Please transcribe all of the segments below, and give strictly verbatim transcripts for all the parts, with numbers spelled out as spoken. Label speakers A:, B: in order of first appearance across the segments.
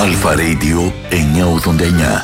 A: Αλφα Radio εννιακόσια ογδόντα εννιά.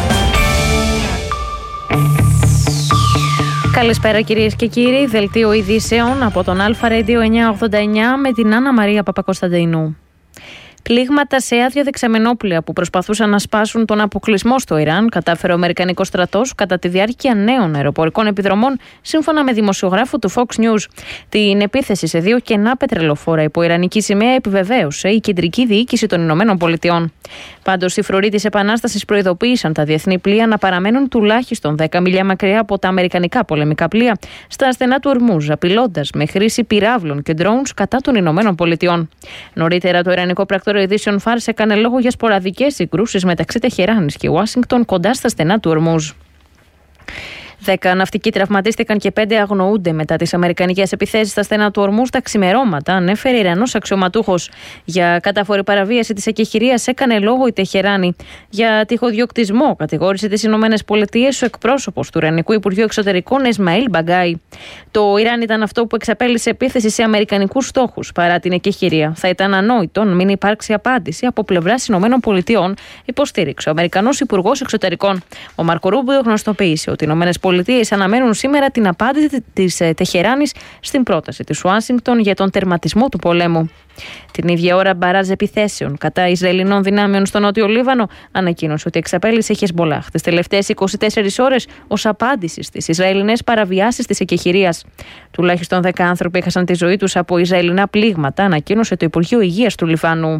B: Καλησπέρα κυρίες και κύριοι, δελτίο ειδήσεων από τον Αλφα Radio εννιακόσια ογδόντα εννιά με την Άννα Μαρία Παπακοσταντίνου. Πλήγματα σε άδεια δεξαμενόπλια που προσπαθούσαν να σπάσουν τον αποκλεισμό στο Ιράν κατάφερε ο Αμερικανικός στρατός κατά τη διάρκεια νέων αεροπορικών επιδρομών, σύμφωνα με δημοσιογράφο του Fox News. Την επίθεση σε δύο κενά πετρελοφόρα υπό ιρανική σημαία επιβεβαίωσε η κεντρική διοίκηση των Ηνωμένων Πολιτειών. Πάντως, οι φρουροί της Επανάστασης προειδοποίησαν τα διεθνή πλοία να παραμένουν τουλάχιστον δέκα μιλιά μακριά από τα αμερικανικά πολεμικά πλοία στα στενά του Ορμούζ, απειλώντας με χρήση πυράβλων και drones κατά των Ηνωμένων Πολιτειών. Νωρίτερα, το ιρανικό πρακτόριο ειδήσεων Φάρς έκανε λόγο για σποραδικές συγκρούσεις μεταξύ Τεχεράνης και Ουάσιγκτον κοντά στα στενά του Ορμούζ. Δέκα ναυτικοί τραυματίστηκαν και πέντε αγνοούνται μετά τις αμερικανικές επιθέσεις στα στενά του Ορμούζ τα ξημερώματα, ανέφερε Ιρανός αξιωματούχος. Για κατάφορη παραβίαση της εκεχηρίας έκανε λόγο η Τεχεράνη. Για τυχοδιοκτισμό κατηγόρησε τις Ηνωμένες Πολιτείες ο εκπρόσωπος του Ιρανικού Υπουργείου Εξωτερικών Εσμαήλ Μπαγκάι. Το Ιράν ήταν αυτό που εξαπέλυσε επίθεση σε αμερικανικούς στόχους παρά την εκεχηρία. Θα ήταν ανόητο να μην υπάρξει απάντηση από πλευράς Ηνωμένων Πολιτειών, υποστήριξε ο Αμερικανός Υπουργός Εξωτερικών. Ο Μάρκο Ρούμπιο γνωστοποίησε ότι οι Ηνωμένες Πολιτείες αναμένουν σήμερα την απάντηση της Τεχεράνης στην πρόταση της Ουάσιγκτον για τον τερματισμό του πολέμου. Την ίδια ώρα, μπαράζ επιθέσεων κατά Ισραηλινών δυνάμεων στο Νότιο Λίβανο ανακοίνωσε ότι εξαπέλυσε Χεσμολάχ τις τελευταίες είκοσι τέσσερις ώρες ως απάντηση στις Ισραηλινές παραβιάσεις της εκεχηρίας. Τουλάχιστον δέκα άνθρωποι έχασαν τη ζωή τους από Ισραηλινά πλήγματα, ανακοίνωσε το Υπουργείο Υγείας του Λιβάνου.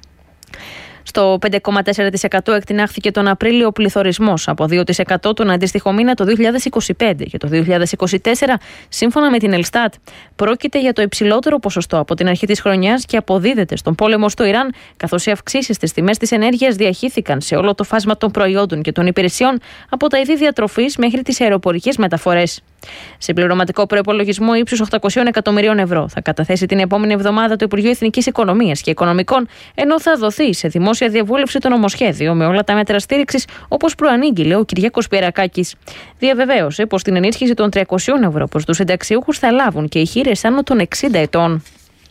B: Στο πέντε κόμμα τέσσερα τοις εκατό εκτινάχθηκε τον Απρίλιο ο πληθωρισμός από δύο τοις εκατό τον αντίστοιχο μήνα το δύο χιλιάδες είκοσι πέντε και το δύο χιλιάδες είκοσι τέσσερα, σύμφωνα με την Ελστάτ. Πρόκειται για το υψηλότερο ποσοστό από την αρχή της χρονιάς και αποδίδεται στον πόλεμο στο Ιράν, καθώς οι αυξήσεις στις τιμές της ενέργειας διαχύθηκαν σε όλο το φάσμα των προϊόντων και των υπηρεσιών, από τα είδη διατροφής μέχρι τις αεροπορικές μεταφορές. Συμπληρωματικό προϋπολογισμό ύψους οκτακόσια εκατομμυρίων ευρώ θα καταθέσει την επόμενη εβδομάδα το Υπουργείο Εθνικής Οικονομίας και Οικονομικών, ενώ θα δοθεί σε δημόσια διαβούλευση το νομοσχέδιο με όλα τα μέτρα στήριξης, όπως προανήγγειλε ο Κυριάκος Πιερακάκης. Διαβεβαίωσε πως την ενίσχυση των τριακόσια ευρώ προς τους συνταξιούχους θα λάβουν και οι χήρες άνω των εξήντα ετών.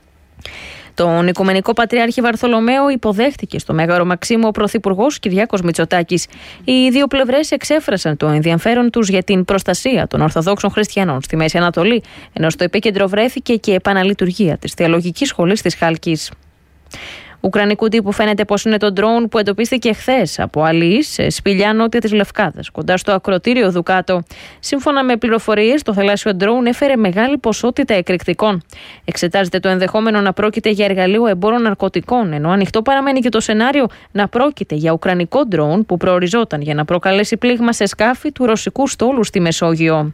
B: Τον Οικουμενικό Πατριάρχη Βαρθολομαίο υποδέχτηκε στο Μέγαρο Μαξίμου ο Πρωθυπουργός Κυριάκος Μητσοτάκης. Οι δύο πλευρές εξέφρασαν το ενδιαφέρον τους για την προστασία των Ορθοδόξων Χριστιανών στη Μέση Ανατολή, ενώ στο επίκεντρο βρέθηκε και η επαναλειτουργία της Θεολογικής Σχολής της Χάλκης. Ουκρανικού τύπου φαίνεται πως είναι το ντρόουν που εντοπίστηκε χθες από αλλοίς σε σπηλιά νότια της Λευκάδας, κοντά στο ακροτήριο Δουκάτο. Σύμφωνα με πληροφορίες, το θαλάσσιο ντρόουν έφερε μεγάλη ποσότητα εκρηκτικών. Εξετάζεται το ενδεχόμενο να πρόκειται για εργαλείο εμπόρων ναρκωτικών, ενώ ανοιχτό παραμένει και το σενάριο να πρόκειται για ουκρανικό ντρόουν που προοριζόταν για να προκαλέσει πλήγμα σε σκάφη του ρωσικού στόλου στη Μεσόγειο.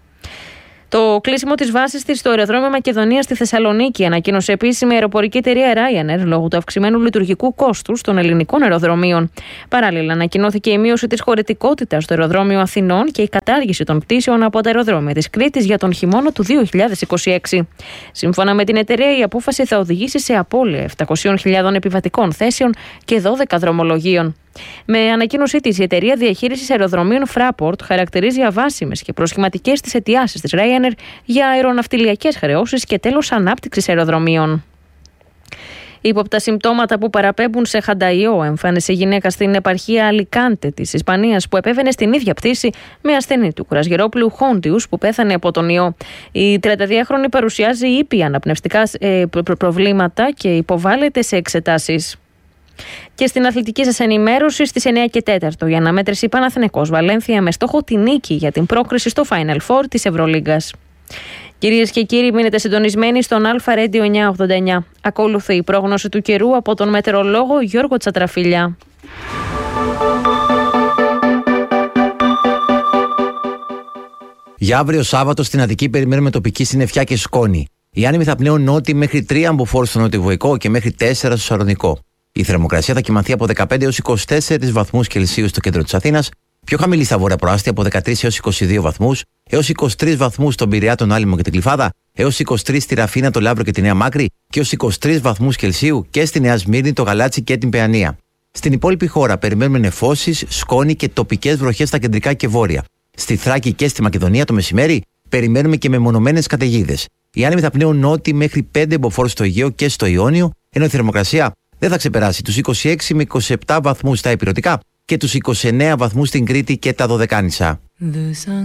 B: Το κλείσιμο της βάσης της στο αεροδρόμιο Μακεδονίας στη Θεσσαλονίκη ανακοίνωσε επίσημη αεροπορική εταιρεία Ryanair λόγω του αυξημένου λειτουργικού κόστους των ελληνικών αεροδρομίων. Παράλληλα, ανακοινώθηκε η μείωση της χωρητικότητας στο αεροδρόμιο Αθηνών και η κατάργηση των πτήσεων από τα αεροδρόμια της Κρήτης για τον χειμώνα του δύο χιλιάδες είκοσι έξι. Σύμφωνα με την εταιρεία, η απόφαση θα οδηγήσει σε απώλεια επτακόσιες χιλιάδες επιβατικών θέσεων και δώδεκα δρομολογίων. Με ανακοίνωσή της, η εταιρεία διαχείρισης αεροδρομίων Fraport χαρακτηρίζει αβάσιμες και προσχηματικές τις αιτιάσεις της Ryanair για αεροναυτιλιακές χρεώσεις και τέλος ανάπτυξης αεροδρομίων. Ύποπτα συμπτώματα που παραπέμπουν σε χανταϊό εμφάνισε γυναίκα στην επαρχία Αλικάντε της Ισπανίας που επέβαινε στην ίδια πτήση με ασθενή του κουρασγερόπλου Χόντιους που πέθανε από τον ιό. Η τριανταδυάχρονη παρουσιάζει ήπια αναπνευστικά προβλήματα και υποβάλλεται σε εξετάσεις. Και στην αθλητική σας ενημέρωση, στις εννιά και τέσσερα η αναμέτρηση Παναθηναϊκός Βαλένθια με στόχο τη νίκη για την πρόκριση στο Final Four της Ευρωλίγκας. Κυρίες και κύριοι, μείνετε συντονισμένοι στον Αλφα Radio εννιακόσια ογδόντα εννιά. Ακολουθεί η πρόγνωση του καιρού από τον μετεωρολόγο Γιώργο Τσατραφίλια.
C: Για αύριο Σάββατο στην Αττική περιμένουμε τοπική συννεφιά και σκόνη. Οι άνεμοι θα πνέουν νότιοι μέχρι τρία αμποφόρους στο νοτιοβοϊκό και μέχρι τέσσερα στο Σαρονικό. Η θερμοκρασία θα κυμανθεί από δεκαπέντε έως είκοσι τέσσερις βαθμούς Κελσίου στο κέντρο της Αθήνας, πιο χαμηλή στα βόρεια προάστια από δεκατρείς έως είκοσι δύο βαθμούς, έως είκοσι τρεις βαθμούς στον Πειραιά, τον Άλυμο και την Κλιφάδα, έως είκοσι τρεις στη Ραφίνα, το Λαύρο και τη Νέα Μάκρη και έως είκοσι τρεις βαθμούς Κελσίου και στη Νέα Σμύρνη, το Γαλάτσι και την Παιανία. Στην υπόλοιπη χώρα περιμένουμε νεφώσεις, σκόνη και τοπικές βροχές στα κεντρικά και βόρεια. Στη Θράκη και στη Μακεδονία το μεσημέρι περιμένουμε και μεμονωμένες καταιγίδες. Οι άνεμοι θα πνέουν νότιοι μέχρι πέντε εμποφόρους στο Αιγαίο και στο Ιόνιο, ενώ η θερμοκρασία δεν θα ξεπεράσει τους είκοσι έξι με είκοσι επτά βαθμούς στα ηπειρωτικά και τους είκοσι εννέα βαθμούς στην Κρήτη και τα Δωδεκάνησα.